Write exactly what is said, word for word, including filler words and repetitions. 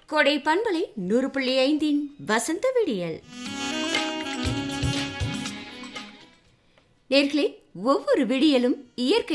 கோடை பண்பலை நூறு புள்ளி ஐந்தின் வசந்த விடியல். நேர்களே, ஒவ்வொரு விடியலும் இயற்கை